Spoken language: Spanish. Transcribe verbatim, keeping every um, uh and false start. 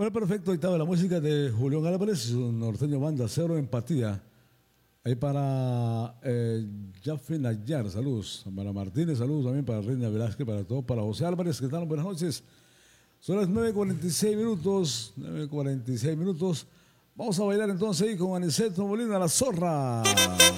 el perfecto octavo de la música de Julián Álvarez, su norteño banda Cero Empatía. Ahí para eh, Jaffe Nayar, saludos. Para Martínez, saludos también para Reina Velázquez, para todos, para José Álvarez, ¿qué tal? Buenas noches. Son las nueve cuarenta y seis minutos, nueve cuarenta y seis minutos. Vamos a bailar entonces ahí con Aniceto Molina, la zorra.